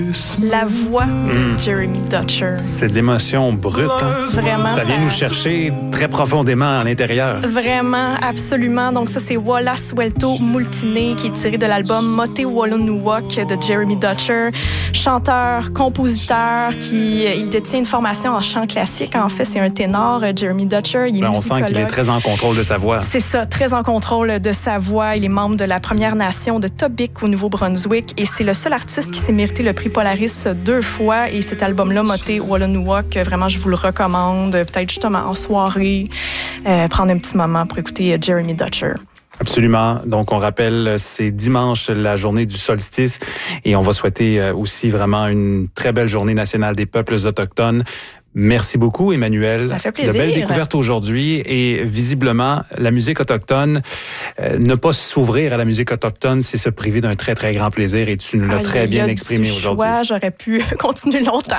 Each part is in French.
La voix de Jeremy Dutcher. C'est de l'émotion brute. Hein? Vraiment. Ça vient nous chercher très profondément à l'intérieur. Vraiment, absolument. Donc ça, c'est Walla Suelto Multine qui est tiré de l'album Mote Wolonuwok de Jeremy Dutcher. Chanteur, compositeur, il détient une formation en chant classique. En fait, c'est un ténor, Jeremy Dutcher. Il est on sent qu'il est très en contrôle de sa voix. C'est ça, très en contrôle de sa voix. Il est membre de la Première Nation de Tobique au Nouveau-Brunswick et c'est le seul artiste qui s'est mérité le prix Polaris 2 fois. Et cet album-là, Mote Wolonuwok, vraiment, je vous le recommande. Peut-être justement en soirée, prendre un petit moment pour écouter Jeremy Dutcher. Absolument. Donc, on rappelle, c'est dimanche, la journée du solstice, et on va souhaiter aussi vraiment une très belle journée nationale des peuples autochtones. Merci beaucoup, Emmanuel. Ça fait plaisir. De belles découvertes aujourd'hui et visiblement, la musique autochtone, ne pas s'ouvrir à la musique autochtone, c'est se priver d'un très, très grand plaisir et tu nous l'as très bien exprimé aujourd'hui. J'aurais pu continuer longtemps.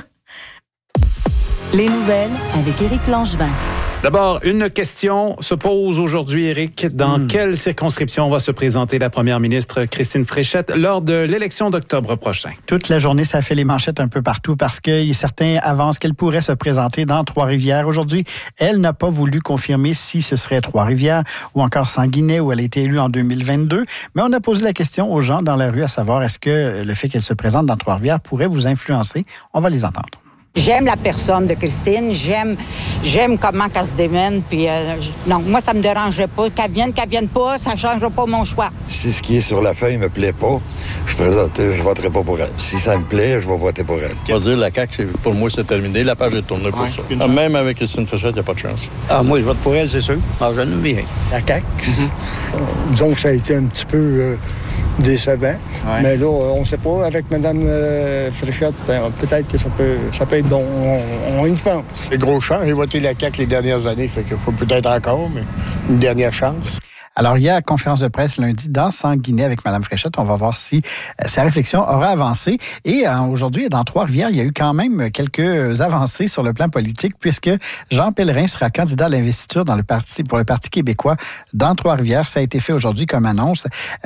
Les nouvelles avec Éric Langevin. D'abord, une question se pose aujourd'hui, Éric. Dans quelle circonscription va se présenter la première ministre Christine Fréchette lors de l'élection d'octobre prochain? Toute la journée, ça fait les manchettes un peu partout parce que certains avancent qu'elle pourrait se présenter dans Trois-Rivières. Aujourd'hui, elle n'a pas voulu confirmer si ce serait Trois-Rivières ou encore Sanguinet où elle a été élue en 2022. Mais on a posé la question aux gens dans la rue à savoir est-ce que le fait qu'elle se présente dans Trois-Rivières pourrait vous influencer? On va les entendre. J'aime la personne de Christine, j'aime comment qu'elle se démène, puis non, moi ça me dérangerait pas. Qu'elle vienne pas, ça changera pas mon choix. Si ce qui est sur la feuille me plaît pas, je voterai pas pour elle. Si ça me plaît, je vais voter pour elle. On va dire la CAQ, pour moi, c'est terminé. La page est tournée pour ça. Même avec Christine Fréchette, il n'y a pas de chance. Moi, je vote pour elle, c'est sûr. Je ne bien. La CAQ, disons que ça a été un petit peu décevant. Ouais. Mais là, on ne sait pas. Avec Mme Fréchette, peut-être que ça peut être bon. On y pense. C'est gros chance. J'ai voté la CAQ les dernières années, fait qu'il faut peut-être encore, mais une dernière chance. Alors, il y a conférence de presse lundi dans Sanguinet avec Mme Fréchette. On va voir si sa réflexion aura avancé. Et aujourd'hui, dans Trois-Rivières, il y a eu quand même quelques avancées sur le plan politique puisque Jean Pellerin sera candidat à l'investiture pour le Parti québécois dans Trois-Rivières. Ça a été fait aujourd'hui comme annonce.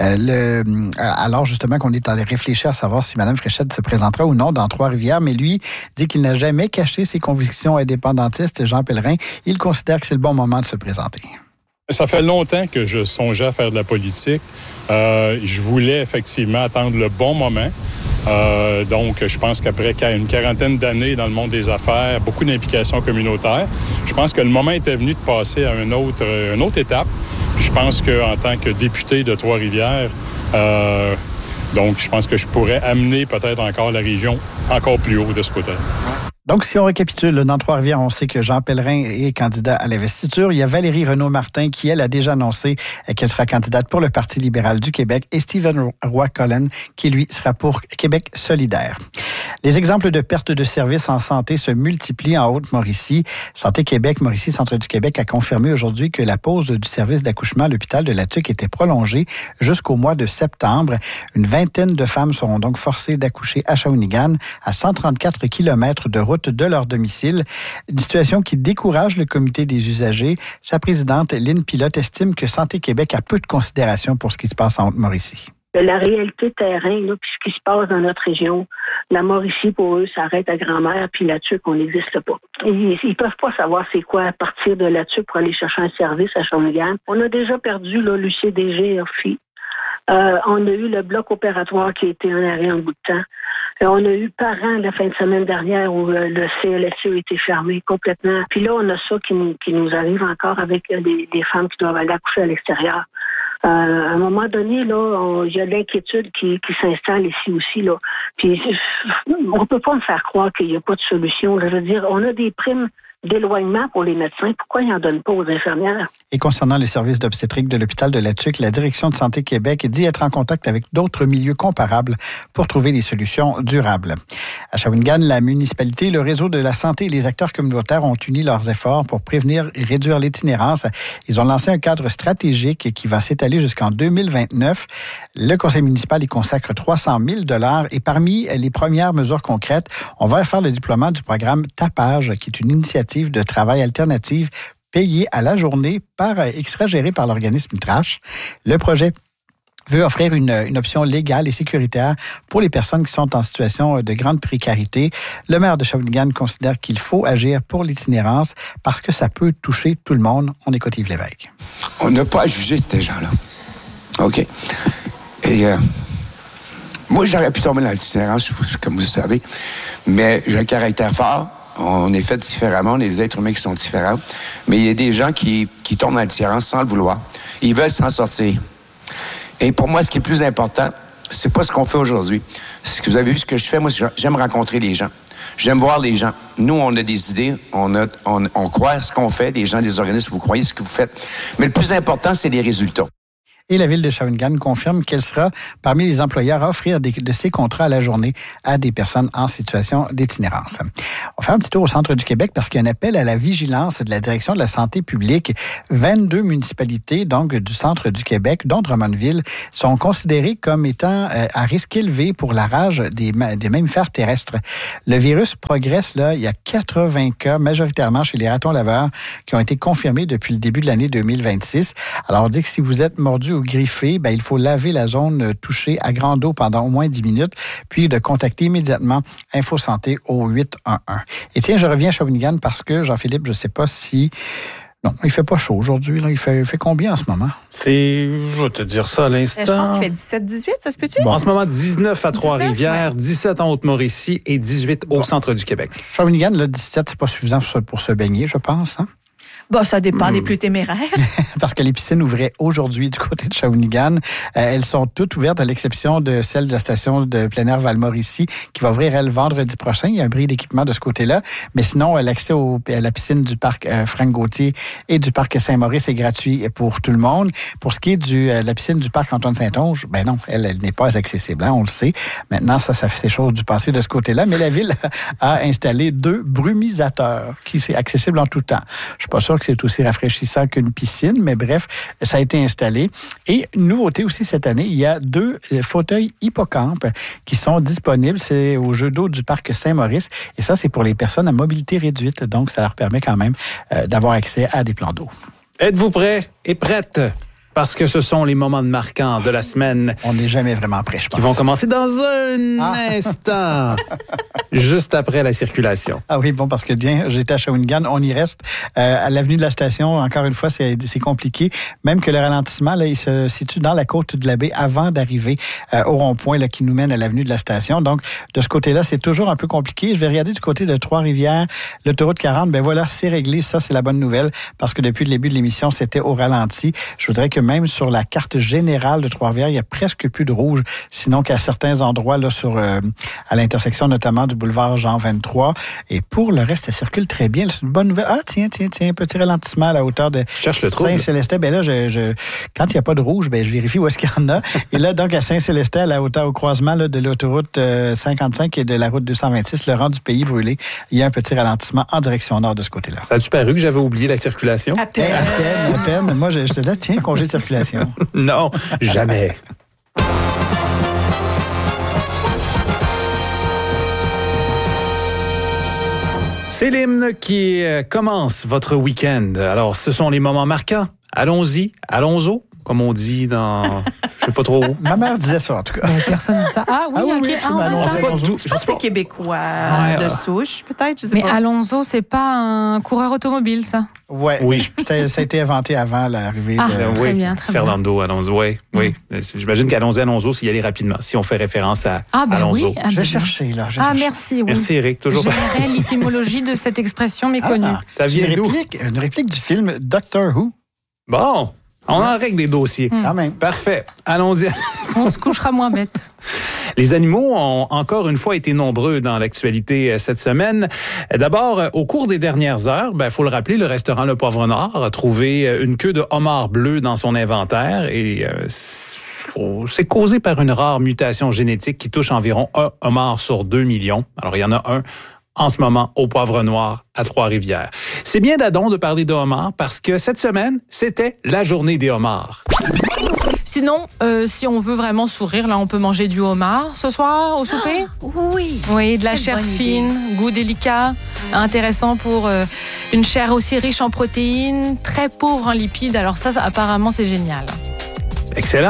Alors, justement, qu'on est allé réfléchir à savoir si Mme Fréchette se présentera ou non dans Trois-Rivières. Mais lui dit qu'il n'a jamais caché ses convictions indépendantistes. Jean Pellerin, il considère que c'est le bon moment de se présenter. Ça fait longtemps que je songeais à faire de la politique. Je voulais effectivement attendre le bon moment. Donc, je pense qu'après une quarantaine d'années dans le monde des affaires, beaucoup d'implications communautaires, je pense que le moment était venu de passer à une autre étape. Puis je pense qu'en tant que député de Trois-Rivières, donc je pense que je pourrais amener peut-être encore la région encore plus haut de ce côté. Donc, si on récapitule, dans Trois-Rivières, on sait que Jean Pellerin est candidat à l'investiture. Il y a Valérie Renaud-Martin qui, elle, a déjà annoncé qu'elle sera candidate pour le Parti libéral du Québec et Stephen Roy-Cullen qui, lui, sera pour Québec solidaire. Les exemples de perte de services en santé se multiplient en Haute-Mauricie. Santé Québec, Mauricie, Centre du Québec a confirmé aujourd'hui que la pause du service d'accouchement à l'hôpital de la Tuque était prolongée jusqu'au mois de septembre. Une vingtaine de femmes seront donc forcées d'accoucher à Shawinigan, à 134 km de route de leur domicile. Une situation qui décourage le comité des usagers. Sa présidente, Lynn Pilote, estime que Santé Québec a peu de considération pour ce qui se passe en Haute-Mauricie. La réalité terrain, là, puis ce qui se passe dans notre région, la Mauricie, pour eux, ça arrête à grand-mère, puis la Tuque, on n'existe pas. Ils peuvent pas savoir c'est quoi partir de la Tuque pour aller chercher un service à Shawinigan. On a déjà perdu l'UCDG Orphy. On a eu le bloc opératoire qui a été en arrêt en bout de temps. On a eu Parents la fin de semaine dernière où le CLSC a été fermé complètement. Puis là, on a ça qui nous arrive encore avec des femmes qui doivent aller accoucher à l'extérieur. À un moment donné, là, il y a l'inquiétude qui s'installe ici aussi, là. Puis on peut pas me faire croire qu'il n'y a pas de solution. Là. Je veux dire, on a des primes d'éloignement pour les médecins. Pourquoi ils n'en donnent pas aux infirmières? Et concernant le service d'obstétrique de l'hôpital de la Tuque, la Direction de Santé Québec dit être en contact avec d'autres milieux comparables pour trouver des solutions durables. À Shawinigan, la municipalité, le réseau de la santé et les acteurs communautaires ont uni leurs efforts pour prévenir et réduire l'itinérance. Ils ont lancé un cadre stratégique qui va s'étaler jusqu'en 2029. Le conseil municipal y consacre 300 000 $ et parmi les premières mesures concrètes, on va faire le déploiement du programme Tapage, qui est une initiative de travail alternative payée à la journée par extra gérée par l'organisme Trash. Le projet veut offrir une option légale et sécuritaire pour les personnes qui sont en situation de grande précarité. Le maire de Shawinigan considère qu'il faut agir pour l'itinérance parce que ça peut toucher tout le monde. On écoute Yves Lévesque. On n'a pas à juger ces gens-là. OK? Et moi, j'aurais pu tomber dans l'itinérance, comme vous le savez, mais j'ai un caractère fort. On est fait différemment, on est des êtres humains qui sont différents. Mais il y a des gens qui tombent dans l'itinérance sans le vouloir. Ils veulent s'en sortir. Et pour moi, ce qui est plus important, c'est pas ce qu'on fait aujourd'hui. Ce que vous avez vu, ce que je fais, moi, j'aime rencontrer les gens. J'aime voir les gens. Nous, on a des idées, on croit ce qu'on fait, les gens des organismes, vous croyez ce que vous faites. Mais le plus important, c'est les résultats. Et la Ville de Shawinigan confirme qu'elle sera parmi les employeurs à offrir de ces contrats à la journée à des personnes en situation d'itinérance. On va faire un petit tour au centre du Québec parce qu'il y a un appel à la vigilance de la Direction de la santé publique. 22 municipalités, donc du centre du Québec, dont Drummondville, sont considérées comme étant à risque élevé pour la rage des mammifères terrestres. Le virus progresse, là. Il y a 80 cas, majoritairement chez les ratons laveurs, qui ont été confirmés depuis le début de l'année 2026. Alors, on dit que si vous êtes mordu ou griffé, il faut laver la zone touchée à grande eau pendant au moins 10 minutes, puis de contacter immédiatement Info Santé au 811. Et tiens, je reviens à Shawinigan parce que, Jean-Philippe, je ne sais pas si... Non, il ne fait pas chaud aujourd'hui. Là. Il fait combien en ce moment? Je vais te dire ça à l'instant. Je pense qu'il fait 17-18, ça se peut-tu? Bon, en ce moment, 19 à Trois-Rivières, 17 en Haute-Mauricie et 18 au centre du Québec. Shawinigan, là, 17, c'est pas suffisant pour se baigner, je pense. Hein? Ça dépend des plus téméraires. Parce que les piscines ouvraient aujourd'hui du côté de Shawinigan. Elles sont toutes ouvertes à l'exception de celle de la station de plein air Val-Mauricie qui va ouvrir, elle, vendredi prochain. Il y a un bris d'équipement de ce côté-là. Mais sinon, l'accès à la piscine du parc Franck-Gauthier et du parc Saint-Maurice est gratuit pour tout le monde. Pour ce qui est de la piscine du parc Antoine-Saint-Onge, non, elle n'est pas accessible, on le sait. Maintenant, ça fait ces choses du passé de ce côté-là. Mais la Ville a installé 2 brumisateurs qui sont accessibles en tout temps. Je suis pas sûr que c'est aussi rafraîchissant qu'une piscine, mais bref, ça a été installé. Et nouveauté aussi cette année, il y a 2 fauteuils hippocampes qui sont disponibles. C'est au jeu d'eau du parc Saint-Maurice. Et ça, c'est pour les personnes à mobilité réduite. Donc, ça leur permet quand même d'avoir accès à des plans d'eau. Êtes-vous prêts et prêtes? Parce que ce sont les moments marquants de la semaine. On n'est jamais vraiment prêt, je pense. Qui vont commencer dans un instant, juste après la circulation. Ah oui, bon, parce que bien, j'étais à Shawinigan, on y reste. À l'avenue de la Station, encore une fois, c'est compliqué. Même que le ralentissement, là, il se situe dans la côte de la baie avant d'arriver au rond-point là, qui nous mène à l'avenue de la Station. Donc, de ce côté-là, c'est toujours un peu compliqué. Je vais regarder du côté de Trois-Rivières, l'autoroute 40. Voilà, c'est réglé. Ça, c'est la bonne nouvelle parce que depuis le début de l'émission, c'était au ralenti. Je voudrais que même sur la carte générale de Trois-Rivières, il y a presque plus de rouge, sinon qu'à certains endroits là à l'intersection notamment du boulevard Jean 23. Et pour le reste, ça circule très bien. C'est une bonne nouvelle. Ah, tiens, petit ralentissement à la hauteur de Saint-Célestin. Là, quand il n'y a pas de rouge, je vérifie où est-ce qu'il y en a. Et là, donc, à Saint-Célestin, à la hauteur, au croisement là, de l'autoroute 55 et de la route 226, le rang du Pays brûlé, il y a un petit ralentissement en direction nord de ce côté-là. Ça a-tu paru que j'avais oublié la circulation? À peine. Moi, j'étais là, tiens, congé de circulation. Non, jamais. C'est l'hymne qui commence votre week-end. Alors, ce sont les moments marquants. Allons-y, allons-y, comme on dit dans... Je sais pas trop où. Ma mère disait ça, en tout cas. Personne dit ça. Ah oui, OK. Je pense que c'est québécois de souche, peut-être. Je sais pas. Alonso, c'est pas un coureur automobile, ça? Oui. Ça a été inventé avant l'arrivée de... Très bien, très Fernando Alonso, oui. J'imagine qu'Alonso, c'est y aller rapidement, si on fait référence à Alonso. Oui. Je vais chercher, là. Merci, oui. Merci, Eric. Toujours. J'aimerais l'étymologie de cette expression méconnue. Ça vient d'où? Une réplique du film Doctor Who. Bon. On en règle des dossiers. Quand même. Parfait. Allons-y. On se couchera moins bête. Les animaux ont encore une fois été nombreux dans l'actualité cette semaine. D'abord, au cours des dernières heures, faut le rappeler, le restaurant Le Poivre Noir a trouvé une queue de homard bleu dans son inventaire et c'est causé par une rare mutation génétique qui touche environ un homard sur 2 millions. Alors, il y en a un en ce moment au Poivre Noir à Trois-Rivières. C'est bien d'adon de parler de homards parce que cette semaine, c'était la journée des homards. Sinon, si on veut vraiment sourire, là, on peut manger du homard ce soir au souper. Oui. Oui, de la chair fine, goût délicat, intéressant pour une chair aussi riche en protéines, très pauvre en lipides. Alors ça apparemment, c'est génial. Excellent.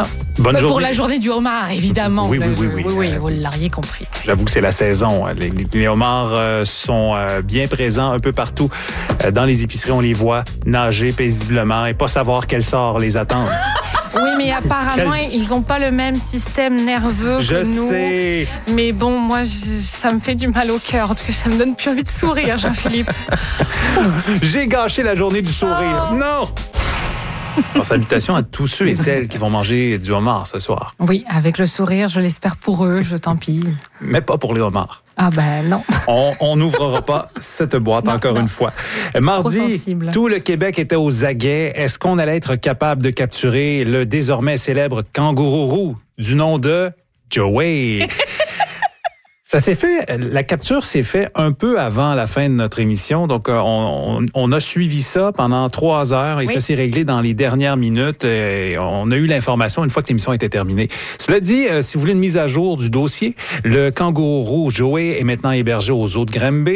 Bonne journée. Pour la journée du homard, évidemment. Oui, vous l'auriez compris. J'avoue que c'est la saison. Les homards sont bien présents un peu partout. Dans les épiceries, on les voit nager paisiblement et pas savoir quel sort les attend. Oui, mais apparemment, ils n'ont pas le même système nerveux que nous. Je sais. Mais bon, moi, ça me fait du mal au cœur. En tout cas, ça me donne plus envie de sourire, Jean-Philippe. J'ai gâché la journée du sourire. Oh. Non! Alors, salutations à tous ceux et celles qui vont manger du homard ce soir. Oui, avec le sourire, je l'espère pour eux, tant pis. Mais pas pour les homards. Ah ben non. On n'ouvrira pas cette boîte encore une fois. Mardi, tout le Québec était aux aguets. Est-ce qu'on allait être capable de capturer le désormais célèbre kangourou roux du nom de Joey? Ça s'est fait, la capture s'est fait un peu avant la fin de notre émission. Donc, on a suivi ça pendant 3 heures et ça s'est réglé dans les dernières minutes. Et on a eu l'information une fois que l'émission était terminée. Cela dit, si vous voulez une mise à jour du dossier, le kangourou Joey est maintenant hébergé aux eaux de Granby.